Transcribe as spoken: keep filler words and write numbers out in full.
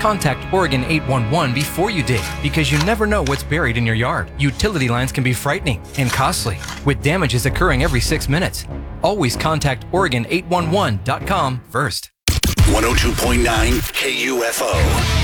Contact Oregon eight one one before you dig, because you never know what's buried in your yard. Utility lines can be frightening and costly, with damages occurring every six minutes. Always contact Oregon eight one one dot com first. one oh two point nine K U F O.